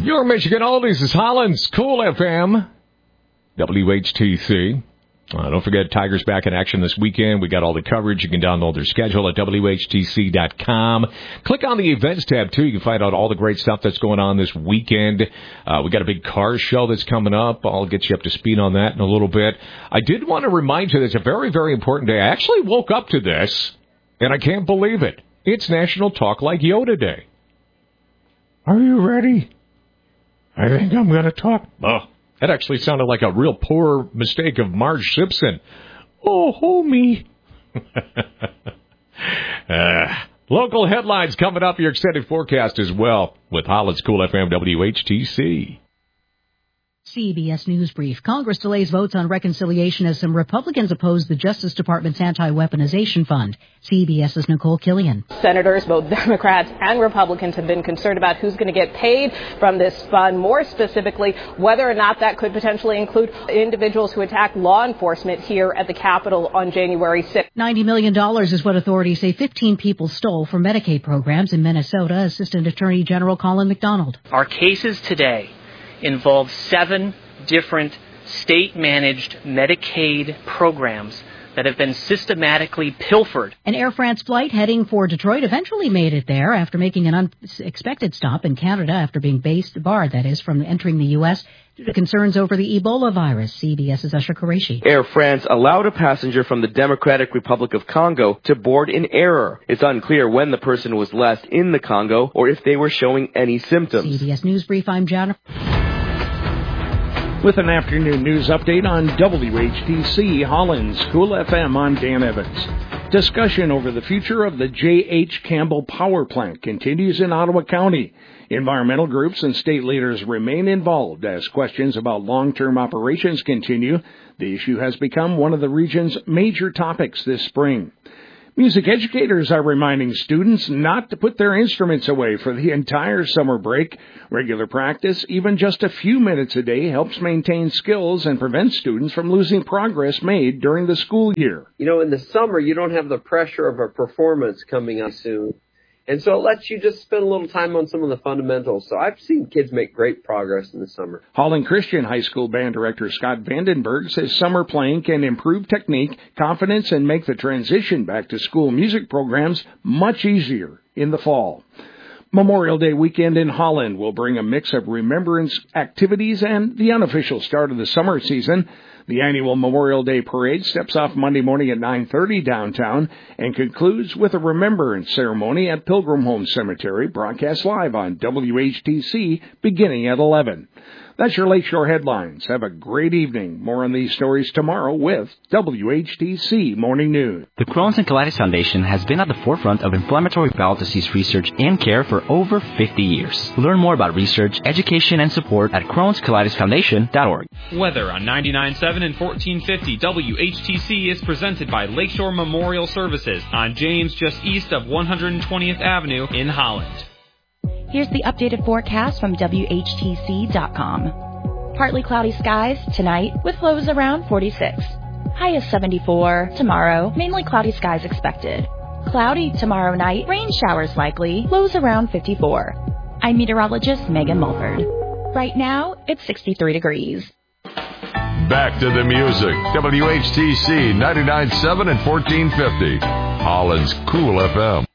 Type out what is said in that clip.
Your Michigan Oldies is Holland's Cool FM, WHTC. Don't forget, Tigers back in action this weekend. We got all the coverage. You can download their schedule at WHTC.com. Click on the events tab, too. You can find out all the great stuff that's going on this weekend. We got a big car show that's coming up. I'll get you up to speed on that in a little bit. I did want to remind you that it's a very, very important day. I actually woke up to this, and I can't believe it. It's National Talk Like Yoda Day. Are you ready? I think I'm going to talk. Oh, that actually sounded like a real poor mistake of Marge Simpson. Oh, homie. Local headlines coming up, your extended forecast as well with Holland's Cool FM WHTC. CBS News Brief. Congress delays votes on reconciliation as some Republicans oppose the Justice Department's anti-weaponization fund. CBS's Nicole Killian. Senators, both Democrats and Republicans, have been concerned about who's going to get paid from this fund. More specifically, whether or not that could potentially include individuals who attacked law enforcement here at the Capitol on January 6th. $90 million is what authorities say 15 people stole from Medicaid programs in Minnesota. Assistant Attorney General Colin McDonald. Our cases today involve 7 different state-managed Medicaid programs that have been systematically pilfered. An Air France flight heading for Detroit eventually made it there after making an unexpected stop in Canada after being barred from entering the U.S. due to concerns over the Ebola virus. CBS's Usher Qureshi. Air France allowed a passenger from the Democratic Republic of Congo to board in error. It's unclear when the person was last in the Congo or if they were showing any symptoms. CBS News Brief, I'm Jennifer. With an afternoon news update on WHTC Holland's Cool FM, I'm Dan Evans. Discussion over the future of the J.H. Campbell Power Plant continues in Ottawa County. Environmental groups and state leaders remain involved as questions about long-term operations continue. The issue has become one of the region's major topics this spring. Music educators are reminding students not to put their instruments away for the entire summer break. Regular practice, even just a few minutes a day, helps maintain skills and prevents students from losing progress made during the school year. You know, in the summer, you don't have the pressure of a performance coming up soon. And so it lets you just spend a little time on some of the fundamentals. So I've seen kids make great progress in the summer. Holland Christian High School band director Scott Vandenberg says summer playing can improve technique, confidence, and make the transition back to school music programs much easier in the fall. Memorial Day weekend in Holland will bring a mix of remembrance activities and the unofficial start of the summer season. The annual Memorial Day Parade steps off Monday morning at 9:30 downtown and concludes with a remembrance ceremony at Pilgrim Home Cemetery, broadcast live on WHTC beginning at 11. That's your Lakeshore headlines. Have a great evening. More on these stories tomorrow with WHTC Morning News. The Crohn's and Colitis Foundation has been at the forefront of inflammatory bowel disease research and care for over 50 years. Learn more about research, education, and support at Crohn'sColitisFoundation.org. Weather on 99.7 and 1450 WHTC is presented by Lakeshore Memorial Services on James, just east of 120th Avenue in Holland. Here's the updated forecast from WHTC.com. Partly cloudy skies tonight with lows around 46. High of 74 tomorrow, mainly cloudy skies expected. Cloudy tomorrow night, rain showers likely, lows around 54. I'm meteorologist Megan Mulford. Right now, it's 63 degrees. Back to the music. WHTC 99.7 and 1450. Holland's Cool FM.